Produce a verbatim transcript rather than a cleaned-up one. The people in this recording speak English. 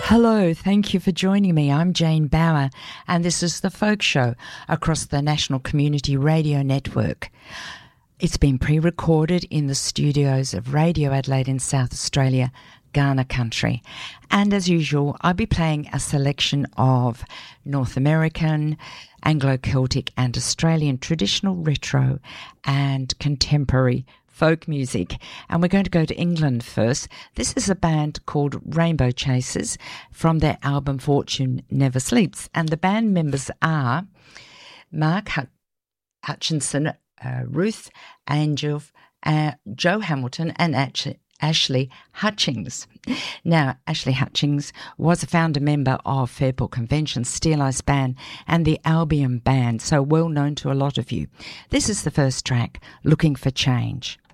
Hello, thank you for joining me. I'm Jane Bauer, and this is The Folk Show across the National Community Radio Network. It's been pre-recorded in the studios of Radio Adelaide in South Australia, Ghana country. And as usual, I'll be playing a selection of North American, Anglo-Celtic and Australian traditional retro and contemporary folk music. And we're going to go to England first. This is a band called Rainbow Chasers from their album Fortune Never Sleeps. And the band members are Mark Hut- Hutchinson, uh, Ruth Angel, uh, Joe Hamilton and Ashley, Ashley Hutchings. Now, Ashley Hutchings was a founder member of Fairport Convention's Steel Ice Band and the Albion Band, so well known to a lot of you. This is the first track, Looking for Change.